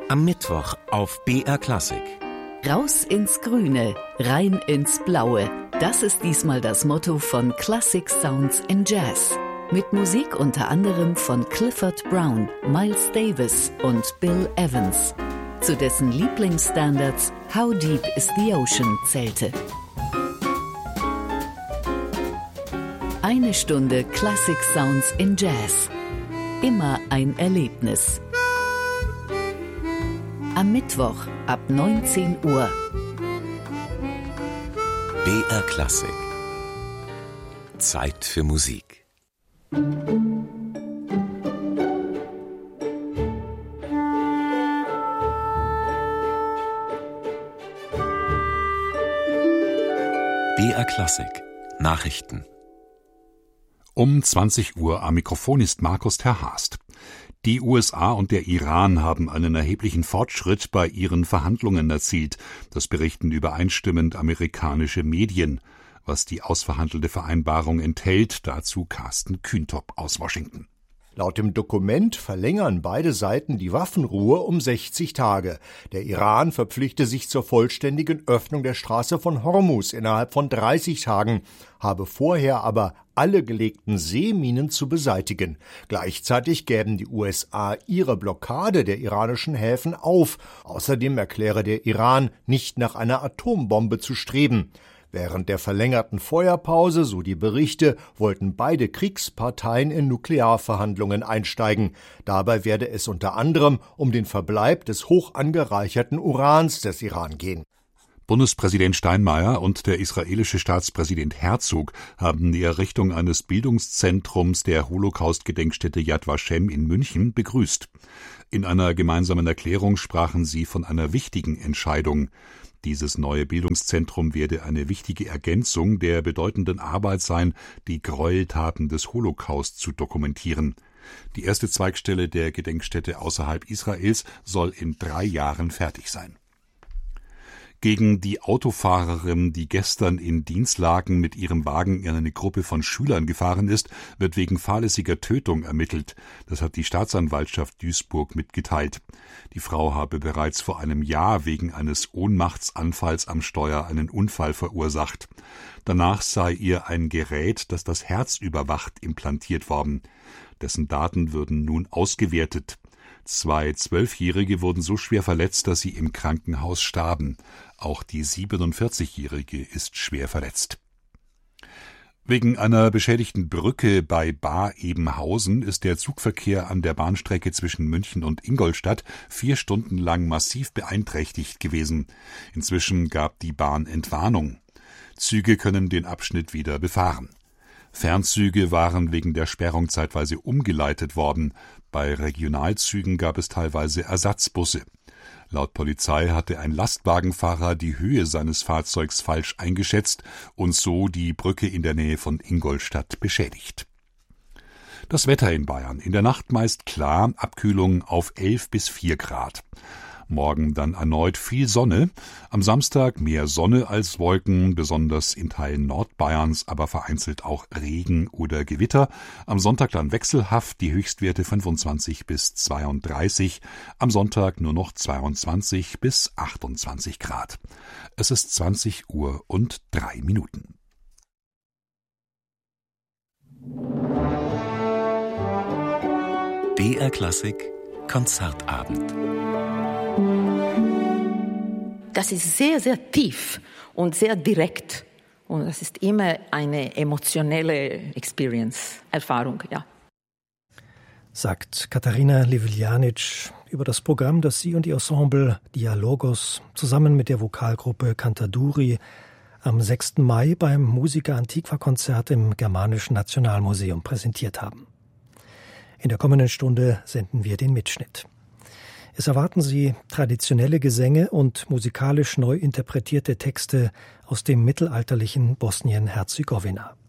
Am Mittwoch auf BR Klassik. Raus ins Grüne, rein ins Blaue. Das ist diesmal das Motto von Classic Sounds in Jazz. Mit Musik unter anderem von Clifford Brown, Miles Davis und Bill Evans, zu dessen Lieblingsstandards How Deep is the Ocean zählte. Eine Stunde Classic Sounds in Jazz. Immer ein Erlebnis. Am Mittwoch ab 19 Uhr. BR Klassik. Zeit für Musik. BR Klassik. Nachrichten. Um 20 Uhr am Mikrofon ist Markus Terhast. Die USA und der Iran haben einen erheblichen Fortschritt bei ihren Verhandlungen erzielt. Das berichten übereinstimmend amerikanische Medien. Was die ausverhandelte Vereinbarung enthält, dazu Carsten Kühntop aus Washington. Laut dem Dokument verlängern beide Seiten die Waffenruhe um 60 Tage. Der Iran verpflichte sich zur vollständigen Öffnung der Straße von Hormuz innerhalb von 30 Tagen, habe vorher aber alle gelegten Seeminen zu beseitigen. Gleichzeitig gäben die USA ihre Blockade der iranischen Häfen auf. Außerdem erkläre der Iran, nicht nach einer Atombombe zu streben. Während der verlängerten Feuerpause, so die Berichte, wollten beide Kriegsparteien in Nuklearverhandlungen einsteigen. Dabei werde es unter anderem um den Verbleib des hoch angereicherten Urans des Iran gehen. Bundespräsident Steinmeier und der israelische Staatspräsident Herzog haben die Errichtung eines Bildungszentrums der Holocaust-Gedenkstätte Yad Vashem in München begrüßt. In einer gemeinsamen Erklärung sprachen sie von einer wichtigen Entscheidung. Dieses neue Bildungszentrum werde eine wichtige Ergänzung der bedeutenden Arbeit sein, die Gräueltaten des Holocaust zu dokumentieren. Die erste Zweigstelle der Gedenkstätte außerhalb Israels soll in 3 Jahren fertig sein. Gegen die Autofahrerin, die gestern in Dinslaken mit ihrem Wagen in eine Gruppe von Schülern gefahren ist, wird wegen fahrlässiger Tötung ermittelt. Das hat die Staatsanwaltschaft Duisburg mitgeteilt. Die Frau habe bereits vor einem Jahr wegen eines Ohnmachtsanfalls am Steuer einen Unfall verursacht. Danach sei ihr ein Gerät, das das Herz überwacht, implantiert worden. Dessen Daten würden nun ausgewertet. 2 12-Jährige wurden so schwer verletzt, dass sie im Krankenhaus starben. Auch die 47-Jährige ist schwer verletzt. Wegen einer beschädigten Brücke bei Baar-Ebenhausen ist der Zugverkehr an der Bahnstrecke zwischen München und Ingolstadt 4 Stunden lang massiv beeinträchtigt gewesen. Inzwischen gab die Bahn Entwarnung. Züge können den Abschnitt wieder befahren. Fernzüge waren wegen der Sperrung zeitweise umgeleitet worden. Bei Regionalzügen gab es teilweise Ersatzbusse. Laut Polizei hatte ein Lastwagenfahrer die Höhe seines Fahrzeugs falsch eingeschätzt und so die Brücke in der Nähe von Ingolstadt beschädigt. Das Wetter in Bayern. In der Nacht meist klar, Abkühlung auf 11 bis 4 Grad. Morgen dann erneut viel Sonne. Am Samstag mehr Sonne als Wolken, besonders in Teilen Nordbayerns, aber vereinzelt auch Regen oder Gewitter. Am Sonntag dann wechselhaft, die Höchstwerte 25 bis 32. Am Sonntag nur noch 22 bis 28 Grad. Es ist 20 Uhr und 3 Minuten. BR Klassik Konzertabend. Das ist sehr, sehr tief und sehr direkt. Und das ist immer eine emotionelle Erfahrung, ja. Sagt Katharina Livljanic über das Programm, das sie und ihr Ensemble Dialogos zusammen mit der Vokalgruppe Cantaduri am 6. Mai beim Musica Antiqua-Konzert im Germanischen Nationalmuseum präsentiert haben. In der kommenden Stunde senden wir den Mitschnitt. Es erwarten Sie traditionelle Gesänge und musikalisch neu interpretierte Texte aus dem mittelalterlichen Bosnien-Herzegowina.